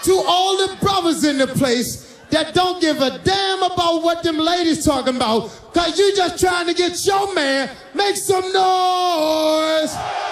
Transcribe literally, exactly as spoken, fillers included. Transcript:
to all the brothers in the place that don't give a damn about what them ladies talking about, cause you just trying to get your man, make some noise.